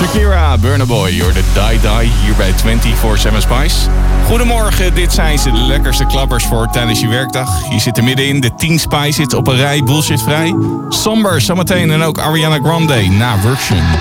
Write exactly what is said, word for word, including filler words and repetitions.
Shakira, Burna Boy, you're the Die Die hier bij vierentwintig zeven Spice. Goedemorgen, dit zijn ze, de lekkerste klappers voor tijdens je werkdag. Je zit er middenin, de tien Spice hits op een rij, bullshitvrij. Somber, zometeen en ook Ariana Grande na Version.